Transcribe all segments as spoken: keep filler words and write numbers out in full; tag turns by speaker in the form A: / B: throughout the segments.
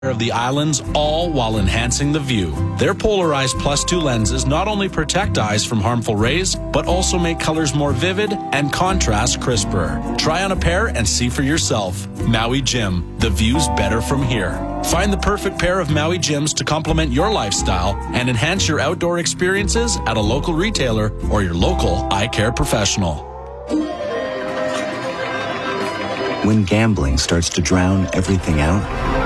A: of the islands, all while enhancing the view. Their polarized plus two lenses not only protect eyes from harmful rays, but also make colors more vivid and contrast crisper. Try on a pair and see for yourself. Maui Jim, the view's better from here. Find the perfect pair of Maui Jims to complement your lifestyle and enhance your outdoor experiences at a local retailer or your local eye care professional.
B: When gambling starts to drown everything out,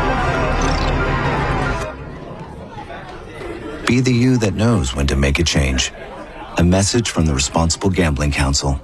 B: be the you that knows when to make a change. A message from the Responsible Gambling Council.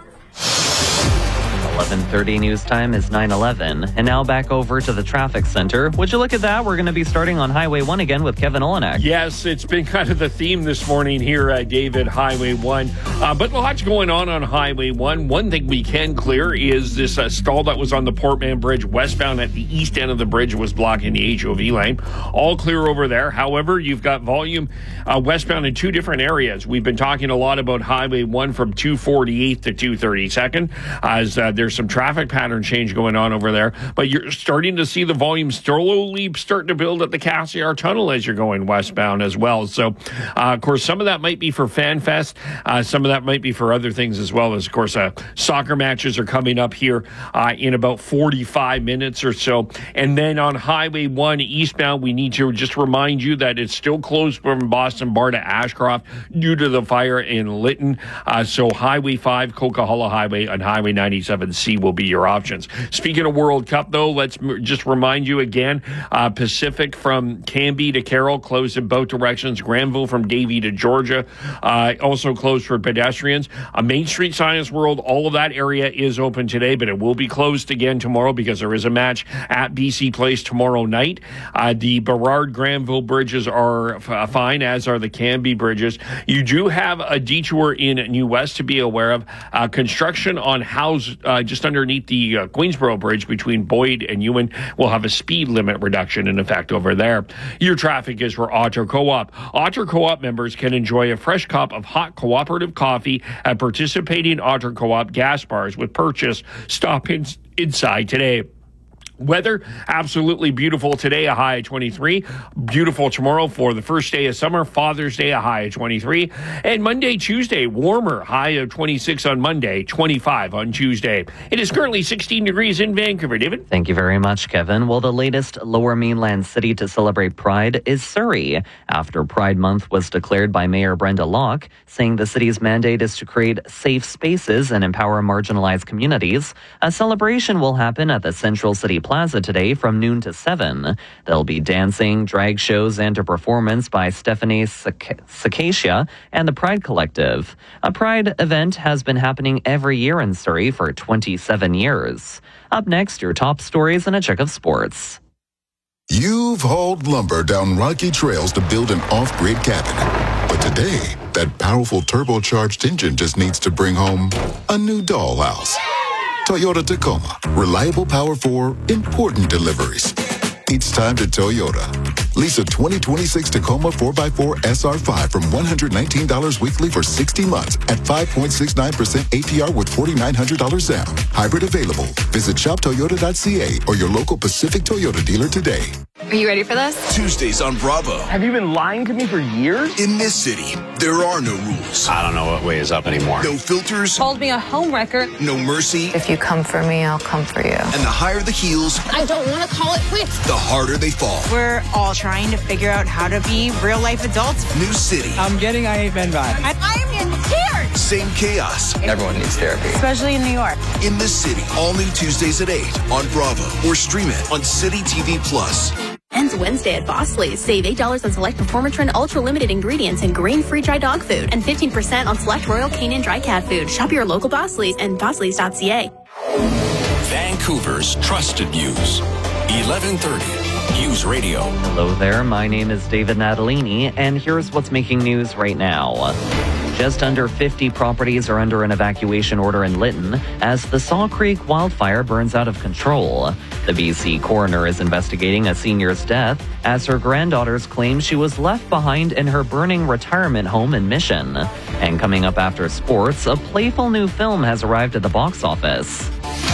C: eleven thirty news time is nine eleven. And now back over to the traffic center. Would you look at that? We're going to be starting on Highway one again with Kevin Olenek.
D: Yes, it's been kind of the theme this morning here at David, Highway one. Uh, but lots going on on Highway one. One thing we can clear is this uh, stall that was on the Portman Bridge westbound at the east end of the bridge was blocking the H O V lane. All clear over there. However, you've got volume uh, westbound in two different areas. We've been talking a lot about Highway one from two forty-eighth to two thirty-second as uh, there's some traffic pattern change going on over there, but you're starting to see the volume slowly starting to build at the Cassiar Tunnel as you're going westbound as well. So, uh, of course, some of that might be for FanFest. Uh, some of that might be for other things as well. As, of course, uh, soccer matches are coming up here uh, in about forty-five minutes or so. And then on Highway one eastbound, we need to just remind you that it's still closed from Boston Bar to Ashcroft due to the fire in Lytton. Uh, so Highway five, Coquihalla Highway, and Highway ninety-seven C will be your options. Speaking of World Cup, though, let's m- just remind you again, uh, Pacific from Canby to Carroll closed in both directions. Granville from Davie to Georgia uh, also closed for pedestrians. Uh, Main Street Science World, all of that area is open today, but it will be closed again tomorrow because there is a match at B C Place tomorrow night. Uh, the Burrard Granville bridges are f- fine, as are the Canby bridges. You do have a detour in New West to be aware of. Uh, construction on House uh, just underneath the uh, Queensboro Bridge between Boyd and Ewan will have a speed limit reduction in effect over there. Your traffic is for Otter Co-op. Otter Co-op members can enjoy a fresh cup of hot cooperative coffee at participating Otter Co-op gas bars with purchase. Stop in, inside today. Weather, absolutely beautiful today, a high of twenty-three. Beautiful tomorrow for the first day of summer. Father's Day, a high of twenty-three. And Monday, Tuesday, warmer, high of twenty-six on Monday, twenty-five on Tuesday. It is currently sixteen degrees in Vancouver. David?
C: Thank you very much, Kevin. Well, the latest Lower Mainland city to celebrate Pride is Surrey, after Pride Month was declared by Mayor Brenda Locke, saying the city's mandate is to create safe spaces and empower marginalized communities. A celebration will happen at the Central City Plaza today from noon to seven. There'll be dancing, drag shows, and a performance by Stephanie Sacacia and the Pride Collective. A Pride event has been happening every year in Surrey for twenty-seven years. Up next, your top stories and a check of sports.
E: You've hauled lumber down rocky trails to build an off-grid cabin. But today, that powerful turbocharged engine just needs to bring home a new dollhouse. Toyota Tacoma. Reliable power for important deliveries. It's time to Toyota. Lease a twenty twenty-six Tacoma four by four S R five from one hundred nineteen dollars weekly for sixty months at five point six nine percent A P R with four thousand nine hundred dollars down. Hybrid available. Visit shop toyota dot c a or your local Pacific Toyota dealer today.
F: Are you ready for this?
G: Tuesdays on Bravo.
H: Have you been lying to me for years?
G: In this city, there are no rules.
I: I don't know what way is up anymore.
G: No filters.
F: Called me a homewrecker.
G: No mercy.
J: If you come for me, I'll come for you.
G: And the higher the heels,
F: I don't want to call it quits.
G: the harder they fall.
K: We're all trying to figure out how to be real life adults.
G: New city.
H: I'm getting I Hate Men vibes.
K: I, I'm in tears.
G: Same chaos.
B: Everyone needs therapy.
K: Especially in New York.
G: In this city. All new Tuesdays at eight on Bravo. Or stream it on City T V Plus.
L: Ends Wednesday at Bosley's. Save eight dollars on select Performatrin Ultra Limited ingredients and grain-free dry dog food. And fifteen percent on select Royal Canin dry cat food. Shop your local Bosley's and bosleys dot c a.
M: Vancouver's trusted news. eleven thirty News Radio.
C: Hello there, my name is David Natalini, and here's what's making news right now. Just under fifty properties are under an evacuation order in Lytton as the Saw Creek wildfire burns out of control. The B C coroner is investigating a senior's death as her granddaughters claim she was left behind in her burning retirement home in Mission. And coming up after sports, a playful new film has arrived at the box office.